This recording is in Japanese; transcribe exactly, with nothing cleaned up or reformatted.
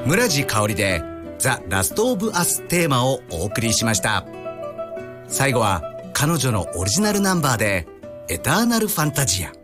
村地香織でザ・ラスト・オブ・アステーマをお送りしました。最後は彼女のオリジナルナンバーでエターナル・ファンタジア。